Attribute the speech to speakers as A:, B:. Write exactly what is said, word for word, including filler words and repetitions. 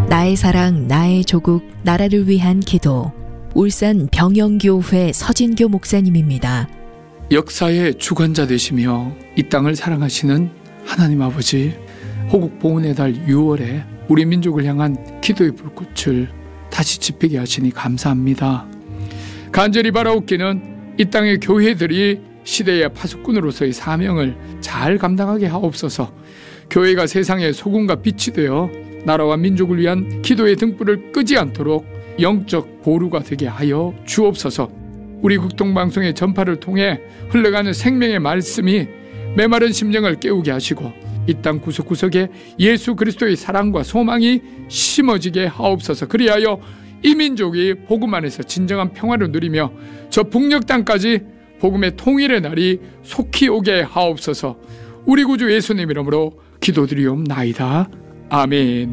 A: 나의 사랑, 나의 조국, 나라를 위한 기도. 울산 병영교회 서진교 목사님입니다.
B: 역사의 주관자 되시며 이 땅을 사랑하시는 하나님 아버지, 호국 봉헌의 달 유월에 우리 민족을 향한 기도의 불꽃을 다시 지피게 하시니 감사합니다. 간절히 바라옵기는 이 땅의 교회들이 시대의 파수꾼으로서의 사명을 잘 감당하게 하옵소서. 교회가 세상의 소금과 빛이 되어 나라와 민족을 위한 기도의 등불을 끄지 않도록 영적 보루가 되게 하여 주옵소서. 우리 국통방송의 전파를 통해 흘러가는 생명의 말씀이 메마른 심령을 깨우게 하시고 이 땅 구석구석에 예수 그리스도의 사랑과 소망이 심어지게 하옵소서. 그리하여 이 민족이 복음 안에서 진정한 평화를 누리며 저 북녘 땅까지 복음의 통일의 날이 속히 오게 하옵소서. 우리 구주 예수님 이름으로 기도드리옵나이다. 아멘.